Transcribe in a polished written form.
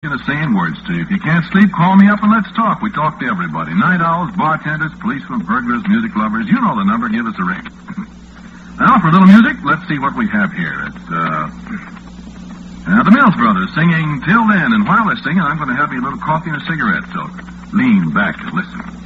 Gonna saying words to you. If you can't sleep, call me up and let's talk. We talk to everybody. Night owls, bartenders, policemen, burglars, music lovers. You know the number. Give us a ring. Now, for a little music, let's see what we have here. It's, the Mills Brothers singing Till Then. And while they're singing, I'm going to have you a little coffee and a cigarette, so lean back and listen.